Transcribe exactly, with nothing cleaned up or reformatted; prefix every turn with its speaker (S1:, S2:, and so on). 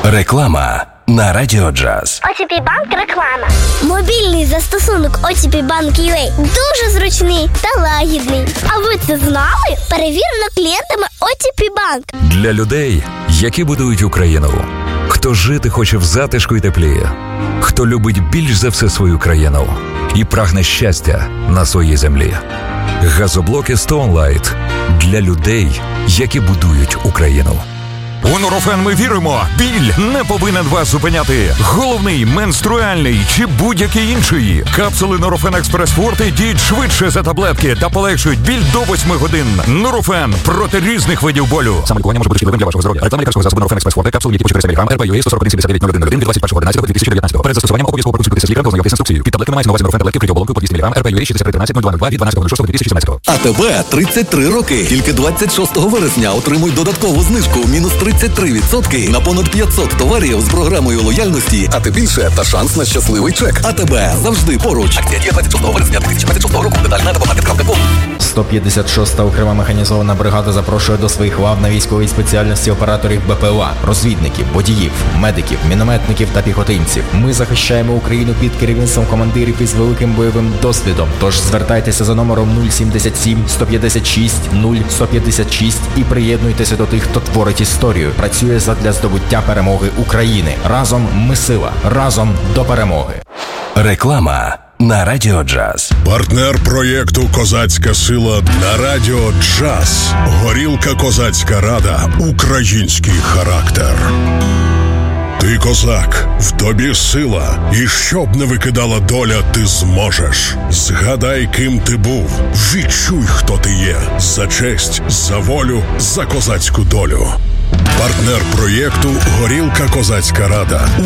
S1: Реклама на Радіо Джаз.
S2: о ті пі Банк реклама. Мобільний застосунок о ті пі Банк ю ей дуже зручний та лагідний. А ви це знали? Перевірено клієнтами о ті пі Банк.
S3: Для людей, які будують Україну. Хто жити хоче в затишку і теплі. Хто любить більш за все свою країну і прагне щастя на своїй землі. Газоблоки Stone Light для людей, які будують Україну.
S4: У Нурофен ми віримо, біль не повинен вас зупиняти. Головний, менструальний чи будь-який інший. Капсули Нурофен Експрес Форте діють швидше за таблетки та полегшують біль до восьми годин. Нурофен проти різних видів болю. Саме лікування може бути шкідливим для вашого здоров'я. Реклама лікарського засобу Нурофен Експрес Форте, капсули, які по чотириста міліграм, ер пе ю ей сто сорок один сімдесят дев'ять нуль один нуль один від двадцять першого одинадцятого дві тисячі дев'ятнадцятого. Перед застосуванням обов'язково проконсультуйтеся з лікарем та ознайомтесь з інструкцією. Під таблетками мається на увазі Нурофен таблетки критою оболонкою по двісті міліграм, ер пе ю ей шістдесят три тринадцять нуль два нуль два від дванадцятого шостого дві тисячі сімнадцятого.
S5: А тебе тридцять три роки. Тільки двадцять шостого вересня отримуй додаткову знижку мінус тридцять три відсотки на понад п'ятсот товарів з програмою лояльності, а ти більше та шанс на щасливий чек. А тебе завжди поруч. Акція діє двадцять шостого вересня дві тисячі двадцять шостого року. Детальна та багато крапка ком.
S6: сто п'ятдесят шоста окрема механізована бригада запрошує до своїх лав на військовій спеціальності операторів бе пе о а, розвідників, водіїв, медиків, мінометників та піхотинців. Ми захищаємо Україну під керівництвом командирів із великим бойовим досвідом. Тож звертайтеся за номером нуль сімдесят сім сто п'ятдесят шість нуль сто п'ятдесят шість і приєднуйтеся до тих, хто творить історію. Працює задля здобуття перемоги України. Разом ми сила. Разом до перемоги.
S1: Реклама на Радіо Джаз.
S7: Партнер проєкту «Козацька сила» на Радіо Джаз. Горілка «Козацька рада». Український характер. Ти козак, в тобі сила, і щоб не викидала доля, ти зможеш. Згадай, ким ти був, відчуй, хто ти є. За честь, за волю, за козацьку долю. Партнер проєкту «Горілка «Козацька рада».